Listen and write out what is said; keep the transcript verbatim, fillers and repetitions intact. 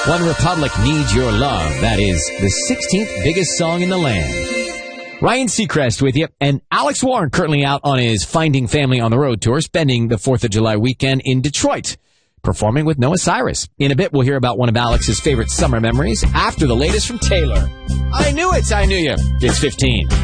One Republic Needs Your Love. That is the sixteenth biggest song in the land. Ryan Seacrest with you, and Alex Warren currently out on his Finding Family on the Road tour, spending the fourth of July weekend in Detroit, performing with Noah Cyrus. In a bit, we'll hear about one of Alex's favorite summer memories after the latest from Taylor. I knew it, I knew you. It's fifteen.